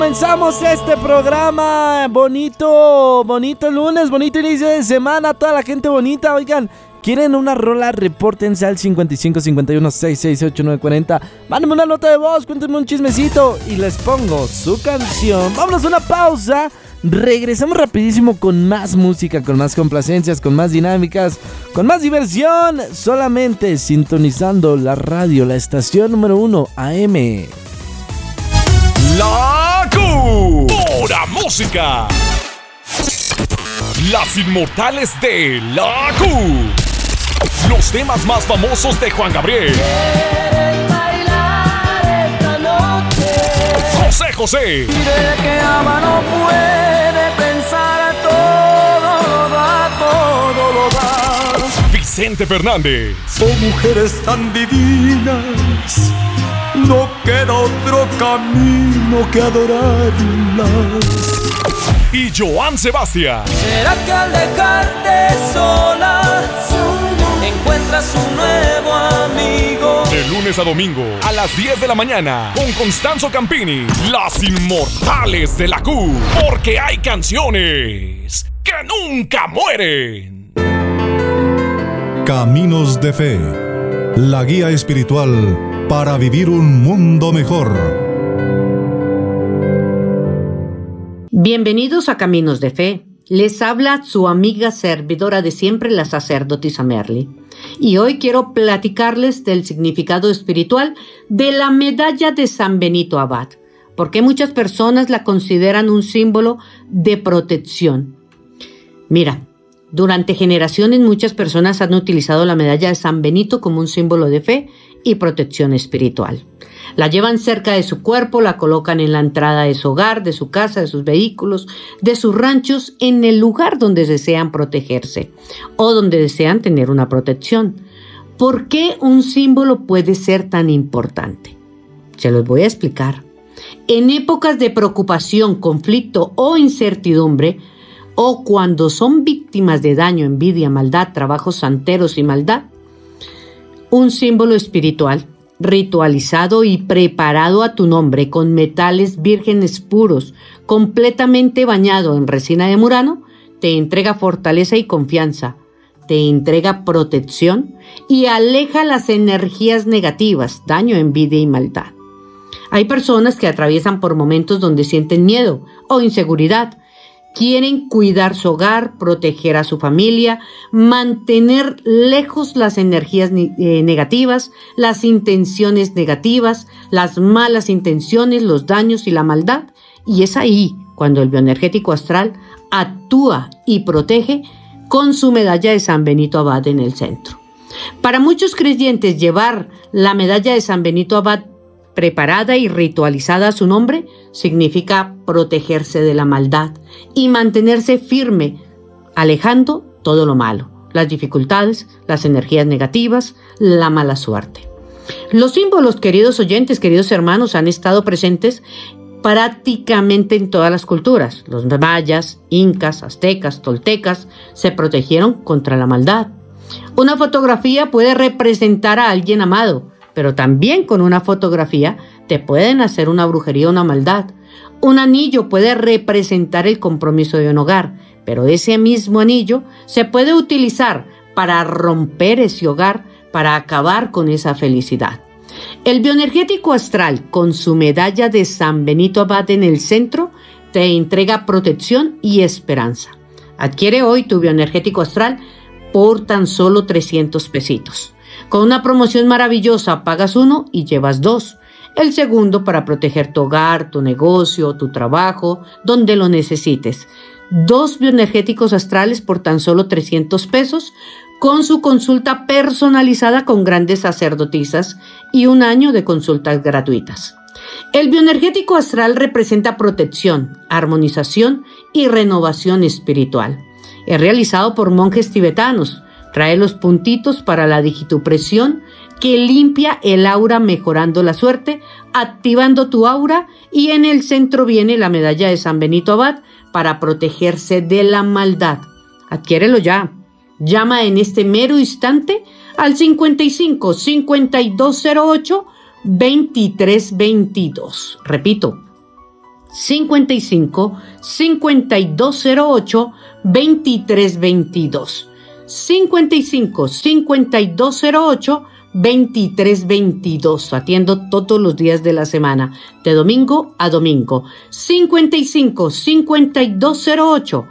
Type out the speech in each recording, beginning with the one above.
Comenzamos este programa bonito lunes, bonito inicio de semana, toda la gente bonita. Oigan, ¿quieren una rola? Repórtense al 55 51 668 940. Mándenme una nota de voz, cuéntenme un chismecito y les pongo su canción. Vámonos a una pausa. Regresamos rapidísimo con más música, con más complacencias, con más dinámicas, con más diversión. Solamente sintonizando la radio, la estación número 1 AM. La Q. Pura música. Las inmortales de La Q. Los temas más famosos de Juan Gabriel. ¿Quieres bailar esta noche? José José. Mire que ama no puede pensar, todo lo da. Vicente Fernández. Son mujeres tan divinas, no queda otro camino que adorarlas. Y Joan Sebastián. ¿Será que al dejarte sola encuentras un nuevo amigo? De lunes a domingo a las 10 de la mañana con Constanzo Campini. Las inmortales de la Q. Porque hay canciones que nunca mueren. Caminos de Fe. La guía espiritual para vivir un mundo mejor. Bienvenidos a Caminos de Fe. Les habla su amiga servidora de siempre, la sacerdotisa Merly. Y hoy quiero platicarles del significado espiritual de la medalla de San Benito Abad, porque muchas personas la consideran un símbolo de protección. Mira, durante generaciones muchas personas han utilizado la medalla de San Benito como un símbolo de fe y protección espiritual. La llevan cerca de su cuerpo, la colocan en la entrada de su hogar, de su casa, de sus vehículos, de sus ranchos, en el lugar donde desean protegerse o donde desean tener una protección. ¿Por qué un símbolo puede ser tan importante? Se los voy a explicar. En épocas de preocupación, conflicto o incertidumbre, o cuando son víctimas de daño, envidia, maldad, trabajos santeros y maldad, un símbolo espiritual ritualizado y preparado a tu nombre con metales vírgenes puros, completamente bañado en resina de murano, te entrega fortaleza y confianza, te entrega protección y aleja las energías negativas, daño, envidia y maldad. Hay personas que atraviesan por momentos donde sienten miedo o inseguridad. Quieren cuidar su hogar, proteger a su familia, mantener lejos las energías negativas, las intenciones negativas, las malas intenciones, los daños y la maldad. Y es ahí cuando el bioenergético astral actúa y protege con su medalla de San Benito Abad en el centro. Para muchos creyentes, llevar la medalla de San Benito Abad preparada y ritualizada a su nombre significa protegerse de la maldad y mantenerse firme, alejando todo lo malo, las dificultades, las energías negativas, la mala suerte. Los símbolos, queridos oyentes, queridos hermanos, han estado presentes prácticamente en todas las culturas. Los mayas, incas, aztecas, toltecas se protegieron contra la maldad. Una fotografía puede representar a alguien amado, pero también con una fotografía te pueden hacer una brujería o una maldad. Un anillo puede representar el compromiso de un hogar, pero ese mismo anillo se puede utilizar para romper ese hogar, para acabar con esa felicidad. El bioenergético astral, con su medalla de San Benito Abad en el centro, te entrega protección y esperanza. Adquiere hoy tu bioenergético astral por tan solo 300 pesitos. Con una promoción maravillosa, pagas uno y llevas dos. El segundo para proteger tu hogar, tu negocio, tu trabajo, donde lo necesites. 2 bioenergéticos astrales por tan solo 300 pesos, con su consulta personalizada con grandes sacerdotisas y 1 año de consultas gratuitas. El bioenergético astral representa protección, armonización y renovación espiritual. Es realizado por monjes tibetanos. Trae los puntitos para la digitopresión que limpia el aura mejorando la suerte, activando tu aura, y en el centro viene la medalla de San Benito Abad para protegerse de la maldad. Adquiérelo ya. Llama en este mero instante al 55 5208 2322. Repito, 55 5208 2322. 55 5208 2322. Atiendo todos los días de la semana, de domingo a domingo. 55 5208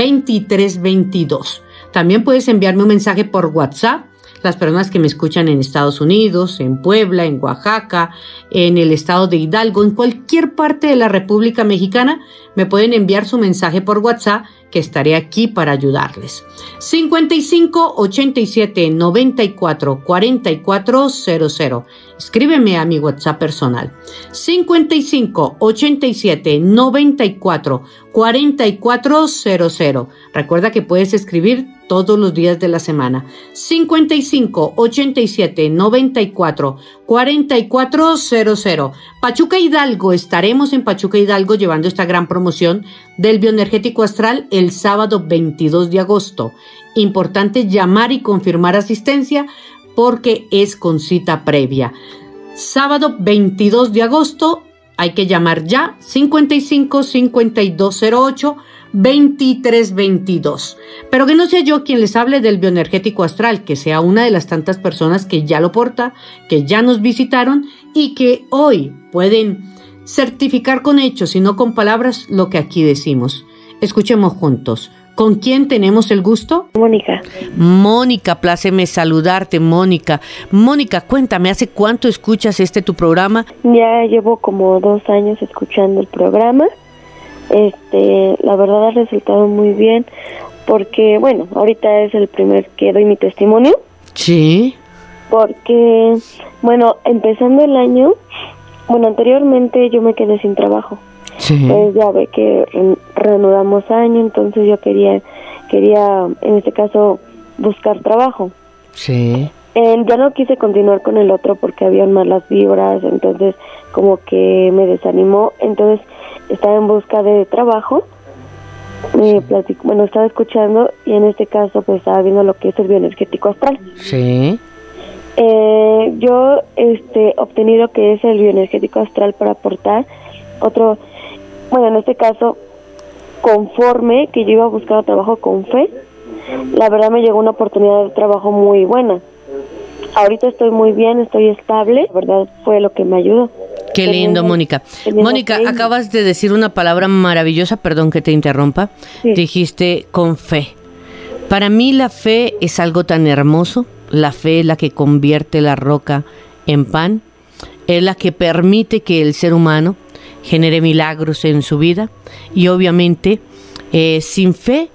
2322. También puedes enviarme un mensaje por WhatsApp. Las personas que me escuchan en Estados Unidos, en Puebla, en Oaxaca, en el estado de Hidalgo, en cualquier parte de la República Mexicana, me pueden enviar su mensaje por WhatsApp, que estaré aquí para ayudarles. 55 87 94 44 00. Escríbeme a mi WhatsApp personal. 55 87 94 44 00. Recuerda que puedes escribir todos los días de la semana. 55 87 94 44 00. Pachuca Hidalgo. Estaremos en Pachuca Hidalgo llevando esta gran promoción del bioenergético astral el sábado 22 de agosto. Importante llamar y confirmar asistencia porque es con cita previa. Sábado 22 de agosto, hay que llamar ya. 55 5208 2322. Pero que no sea yo quien les hable del bioenergético astral, que sea una de las tantas personas que ya lo porta, que ya nos visitaron y que hoy pueden certificar con hechos y no con palabras lo que aquí decimos. Escuchemos juntos. ¿Con quién tenemos el gusto? Mónica. Mónica, pláceme saludarte, Mónica. Mónica, cuéntame, ¿hace cuánto escuchas tu programa? Ya llevo como 2 años escuchando el programa. La verdad ha resultado muy bien porque, bueno, ahorita es el primer que doy mi testimonio. Sí. Porque, bueno, empezando el año, anteriormente yo me quedé sin trabajo. Sí. Pues ya ve que reanudamos año, entonces yo quería en este caso buscar trabajo. Sí. Ya no quise continuar con el otro porque habían malas vibras, entonces como que me desanimó, entonces estaba en busca de trabajo. Estaba escuchando y en este caso pues estaba viendo lo que es el bioenergético astral. Sí. Yo obtení lo que es el bioenergético astral para aportar otro, en este caso, conforme que yo iba a buscar trabajo con fe, la verdad me llegó una oportunidad de trabajo muy buena. Ahorita estoy muy bien, estoy estable, la verdad fue lo que me ayudó. Qué lindo, Mónica. Mónica, acabas de decir una palabra maravillosa, perdón que te interrumpa. Sí. Dijiste con fe. Para mí la fe es algo tan hermoso. La fe es la que convierte la roca en pan. Es la que permite que el ser humano genere milagros en su vida. Y obviamente, sin fe,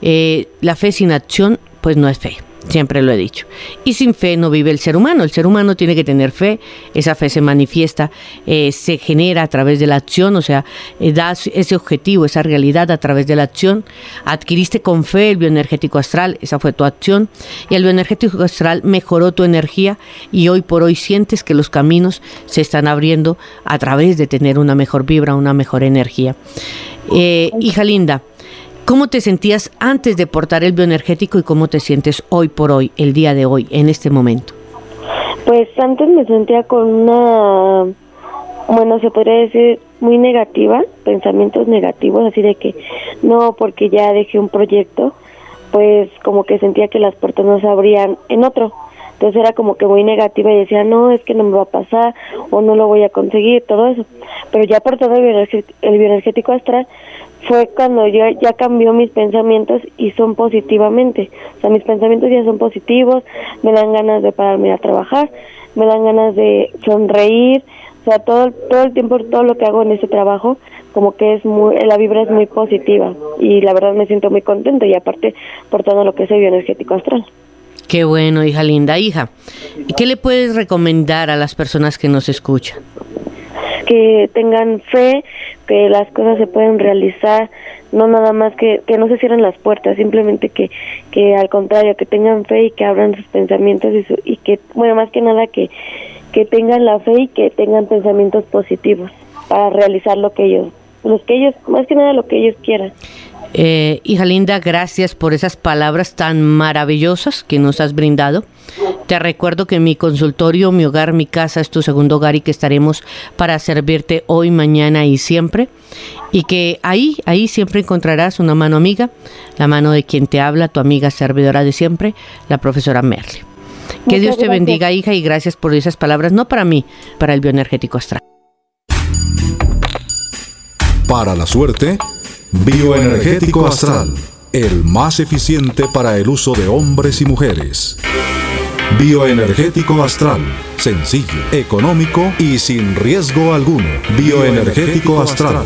la fe sin acción, pues no es fe. Siempre lo he dicho. Y sin fe no vive el ser humano. El ser humano tiene que tener fe. Esa fe se manifiesta, se genera a través de la acción, o sea, das ese objetivo, esa realidad a través de la acción. Adquiriste con fe el bioenergético astral, esa fue tu acción. Y el bioenergético astral mejoró tu energía y hoy por hoy sientes que los caminos se están abriendo a través de tener una mejor vibra, una mejor energía. Hija linda, ¿cómo te sentías antes de portar el bioenergético y cómo te sientes hoy por hoy, el día de hoy, en este momento? Pues antes me sentía con una, se podría decir, muy negativa, pensamientos negativos, así de que no, porque ya dejé un proyecto, pues como que sentía que las puertas no se abrían en otro. Entonces era como que muy negativa y decía, no, es que no me va a pasar o no lo voy a conseguir, todo eso. Pero ya portando el bioenergético astral, fue cuando yo ya cambió mis pensamientos y son positivamente. O sea, mis pensamientos ya son positivos, me dan ganas de pararme a trabajar, me dan ganas de sonreír. O sea, todo el tiempo, todo lo que hago en ese trabajo, como que la vibra es muy positiva. Y la verdad me siento muy contenta y aparte portando lo que es el bioenergético astral. Qué bueno, hija linda. Hija, ¿qué le puedes recomendar a las personas que nos escuchan? Que tengan fe, que las cosas se pueden realizar, no nada más que no se cierren las puertas, simplemente que al contrario, que tengan fe y que abran sus pensamientos y que, más que nada que tengan la fe y que tengan pensamientos positivos para realizar lo que ellos, más que nada lo que ellos quieran. Hija linda, gracias por esas palabras tan maravillosas que nos has brindado. Te recuerdo que mi consultorio, mi hogar, mi casa es tu segundo hogar y que estaremos para servirte hoy, mañana y siempre. Y que ahí siempre encontrarás una mano amiga, la mano de quien te habla, tu amiga servidora de siempre, la profesora Merly. Que Dios te bendiga, hija, y gracias por esas palabras, no para mí, para el bioenergético astral. Para la suerte, bioenergético astral, el más eficiente para el uso de hombres y mujeres. Bioenergético astral, sencillo, económico y sin riesgo alguno. Bioenergético astral.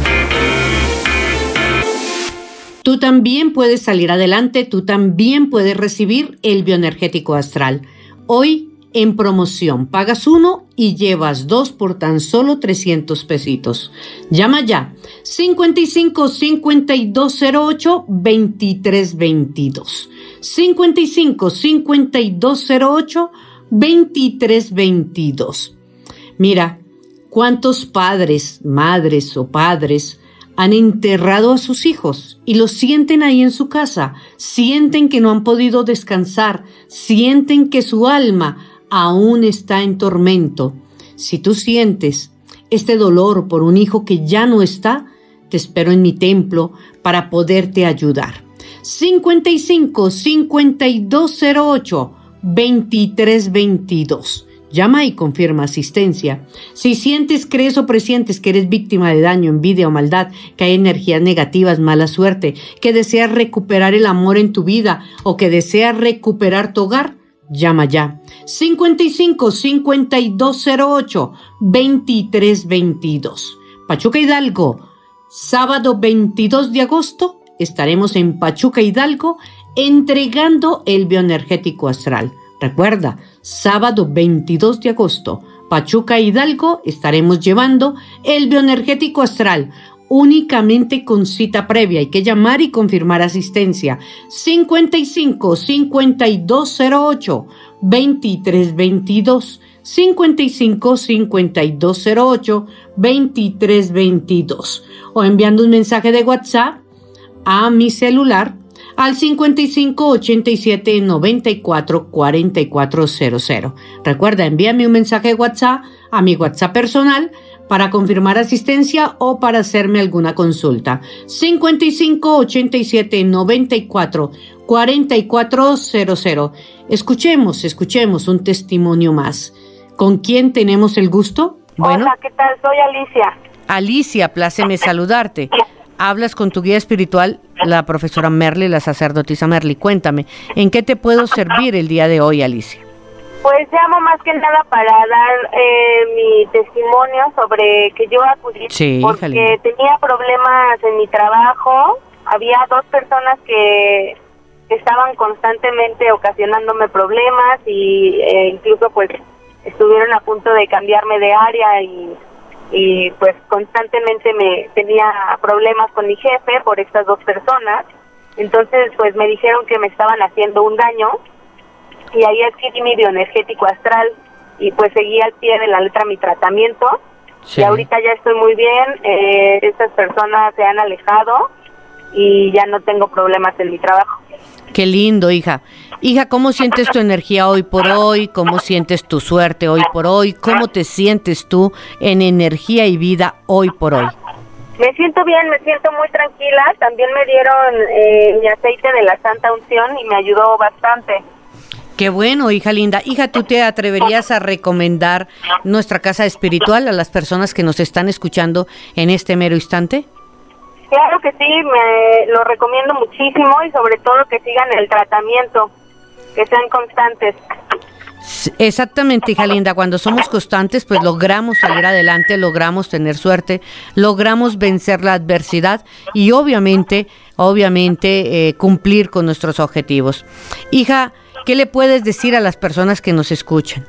Tú también puedes salir adelante, tú también puedes recibir el bioenergético astral. Hoy en promoción, pagas 1 y llevas 2 por tan solo 300 pesitos. Llama ya, 55 5208 2322. 55 5208 2322. Mira, ¿cuántos padres, madres o padres han enterrado a sus hijos y los sienten ahí en su casa? Sienten que no han podido descansar, sienten que su alma aún está en tormento. Si tú sientes este dolor por un hijo que ya no está, te espero en mi templo para poderte ayudar. 55 5208 2322. Llama y confirma asistencia. Si sientes, crees o presientes que eres víctima de daño, envidia o maldad, que hay energías negativas, mala suerte, que deseas recuperar el amor en tu vida o que deseas recuperar tu hogar, llama ya. 55 5208 2322. Pachuca Hidalgo, sábado 22 de agosto, estaremos en Pachuca Hidalgo entregando el bioenergético astral. Recuerda, sábado 22 de agosto, Pachuca Hidalgo, estaremos llevando el bioenergético astral. Únicamente con cita previa, hay que llamar y confirmar asistencia. 55 5208 2322. 55 5208 2322. O enviando un mensaje de WhatsApp a mi celular al 55 87 94 4400. Recuerda, envíame un mensaje de WhatsApp a mi WhatsApp personal para confirmar asistencia o para hacerme alguna consulta. 55 87 94 4400. Escuchemos un testimonio más. ¿Con quién tenemos el gusto? Bueno. Hola, ¿qué tal? Soy Alicia. Alicia, pláceme saludarte. Hablas con tu guía espiritual, la profesora Merly, la sacerdotisa Merly. Cuéntame, ¿en qué te puedo servir el día de hoy, Alicia? Pues llamo más que nada para dar mi testimonio sobre que yo acudí porque tenía problemas en mi trabajo. Había 2 personas que estaban constantemente ocasionándome problemas y incluso pues estuvieron a punto de cambiarme de área y pues constantemente me tenía problemas con mi jefe por estas 2 personas. Entonces pues me dijeron que me estaban haciendo un daño. Y ahí adquirí mi bioenergético astral y pues seguí al pie de la letra mi tratamiento. Sí. Y ahorita ya estoy muy bien, estas personas se han alejado y ya no tengo problemas en mi trabajo. Qué lindo, hija. Hija, ¿cómo sientes tu energía hoy por hoy? ¿Cómo sientes tu suerte hoy por hoy? ¿Cómo te sientes tú en energía y vida hoy por hoy? Me siento bien, me siento muy tranquila. También me dieron mi aceite de la Santa Unción y me ayudó bastante. Qué bueno, hija linda. Hija, ¿tú te atreverías a recomendar nuestra casa espiritual a las personas que nos están escuchando en este mero instante? Claro que sí, me lo recomiendo muchísimo y sobre todo que sigan el tratamiento, que sean constantes. Exactamente, hija linda, cuando somos constantes pues logramos salir adelante, logramos tener suerte, logramos vencer la adversidad y obviamente cumplir con nuestros objetivos. Hija, ¿qué le puedes decir a las personas que nos escuchan?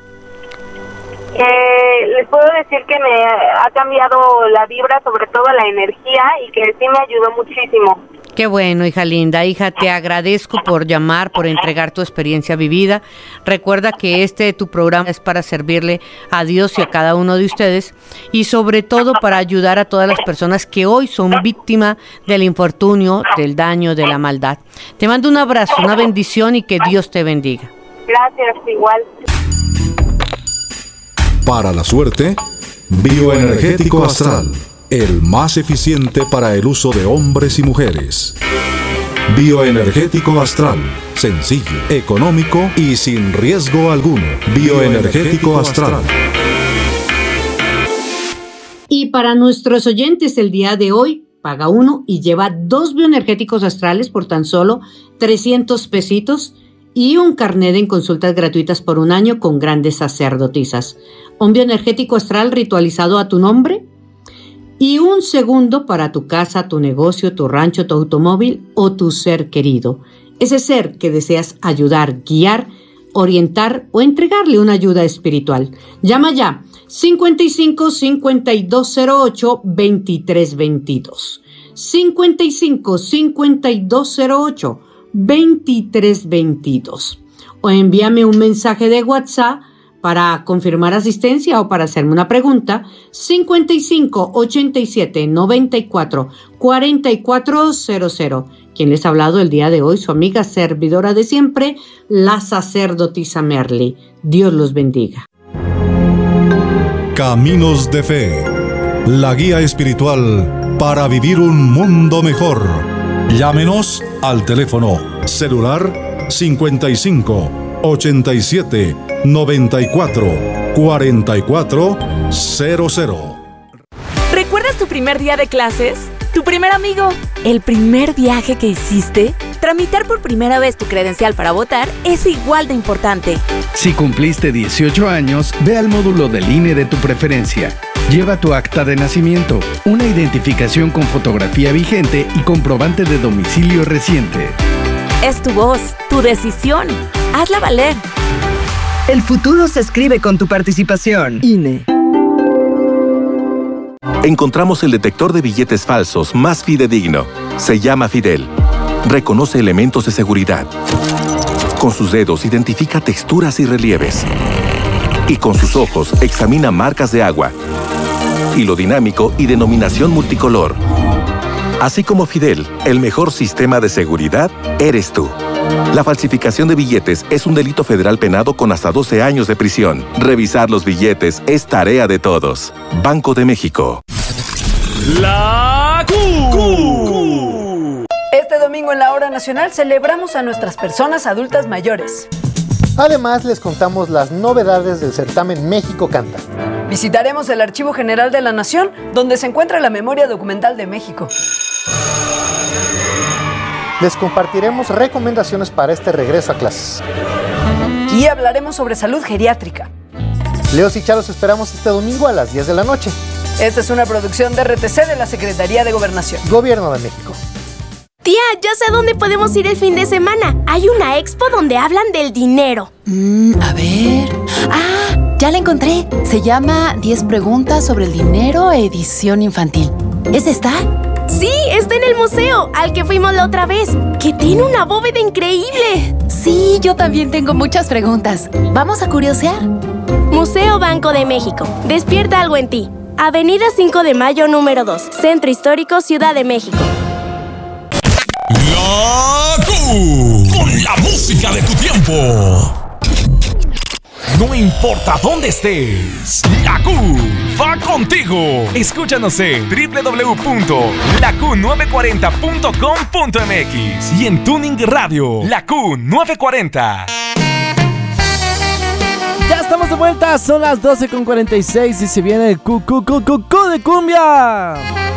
Les puedo decir que me ha cambiado la vibra, sobre todo la energía, y que sí me ayudó muchísimo. Qué bueno, hija linda. Hija, te agradezco por llamar, por entregar tu experiencia vivida. Recuerda que tu programa es para servirle a Dios y a cada uno de ustedes, y sobre todo para ayudar a todas las personas que hoy son víctimas del infortunio, del daño, de la maldad. Te mando un abrazo, una bendición y que Dios te bendiga. Gracias, igual. Para la suerte, Bioenergético Astral, el más eficiente para el uso de hombres y mujeres. Bioenergético Astral, sencillo, económico y sin riesgo alguno. Bioenergético Astral. Y para nuestros oyentes el día de hoy, paga uno y lleva 2 bioenergéticos astrales por tan solo 300 pesitos y un carnet en consultas gratuitas por 1 año con grandes sacerdotisas. Un bioenergético astral ritualizado a tu nombre y un segundo para tu casa, tu negocio, tu rancho, tu automóvil o tu ser querido. Ese ser que deseas ayudar, guiar, orientar o entregarle una ayuda espiritual. Llama ya 55 5208 2322. 55 5208 2322. O envíame un mensaje de WhatsApp para confirmar asistencia o para hacerme una pregunta. 55 87 94 4400. Quien les ha hablado el día de hoy, su amiga servidora de siempre, la sacerdotisa Merly. Dios los bendiga. Caminos de Fe, la guía espiritual para vivir un mundo mejor. Llámenos al teléfono celular 55 87 94 44 00. ¿Recuerdas tu primer día de clases? ¿Tu primer amigo? ¿El primer viaje que hiciste? Tramitar por primera vez tu credencial para votar es igual de importante. Si cumpliste 18 años, ve al módulo del INE de tu preferencia. Lleva tu acta de nacimiento, una identificación con fotografía vigente y comprobante de domicilio reciente. Es tu voz, tu decisión. Hazla valer. El futuro se escribe con tu participación. INE. Encontramos el detector de billetes falsos más fidedigno. Se llama Fidel. Reconoce elementos de seguridad. Con sus dedos identifica texturas y relieves. Y con sus ojos examina marcas de agua, hilo dinámico y denominación multicolor. Así como Fidel, el mejor sistema de seguridad eres tú. La falsificación de billetes es un delito federal penado con hasta 12 años de prisión. Revisar los billetes es tarea de todos. Banco de México. La Q. Este domingo en la Hora Nacional celebramos a nuestras personas adultas mayores. Además, les contamos las novedades del certamen México Canta. Visitaremos el Archivo General de la Nación, donde se encuentra la memoria documental de México. Les compartiremos recomendaciones para este regreso a clases. Y hablaremos sobre salud geriátrica. Leos y Charos esperamos este domingo a las 10 de la noche. Esta es una producción de RTC de la Secretaría de Gobernación. Gobierno de México. Tía, ya sé a dónde podemos ir el fin de semana. Hay una expo donde hablan del dinero. A ver... ¡Ah! Ya la encontré. Se llama 10 preguntas sobre el dinero, edición infantil. ¿Es esta? Sí, está en el museo, al que fuimos la otra vez, que tiene una bóveda increíble. Sí, yo también tengo muchas preguntas. ¿Vamos a curiosear? Museo Banco de México. Despierta algo en ti. Avenida 5 de Mayo, número 2. Centro Histórico, Ciudad de México. La Q. Con la música de tu tiempo. No importa dónde estés, la Q va contigo. Escúchanos en www.laq940.com.mx y en Tuning Radio, la Q940. Ya estamos de vuelta, son las 12:46 y se viene el Q de cumbia.